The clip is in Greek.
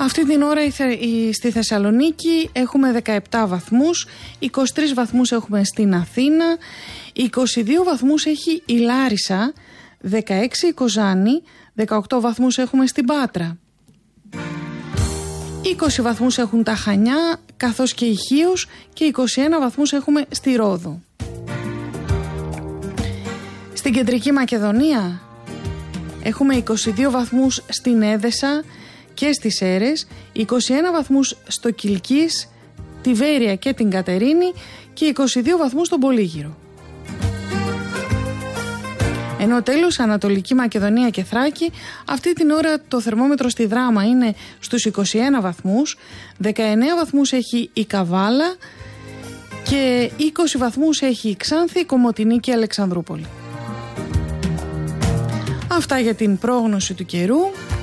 Αυτή την ώρα στη Θεσσαλονίκη έχουμε 17 βαθμούς, 23 βαθμούς έχουμε στην Αθήνα, 22 βαθμούς έχει η Λάρισα, 16 η Κοζάνη, 18 βαθμούς έχουμε στην Πάτρα. 20 βαθμούς έχουν τα Χανιά, καθώς και η Χίος, και 21 βαθμούς έχουμε στη Ρόδο. Στην Κεντρική Μακεδονία έχουμε 22 βαθμούς στην Έδεσα και στις Σέρρες, 21 βαθμούς στο Κιλκής, τη Βέρεια και την Κατερίνη και 22 βαθμούς στον Πολύγυρο. Ενώ τέλος Ανατολική Μακεδονία και Θράκη, αυτή την ώρα το θερμόμετρο στη Δράμα είναι στους 21 βαθμούς, 19 βαθμούς έχει η Καβάλα και 20 βαθμούς έχει η Ξάνθη, η Κομοτηνή και η Αλεξανδρούπολη. Αυτά για την πρόγνωση του καιρού.